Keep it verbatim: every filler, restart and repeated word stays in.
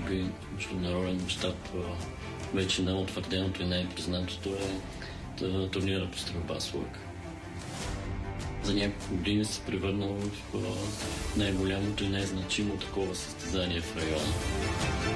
би международен мащаб вече най-утвърденото и най-признатото е турнира по стрелба с лък. За няколко години се превърнал в най-голямото и най-значимо такова състезание в района.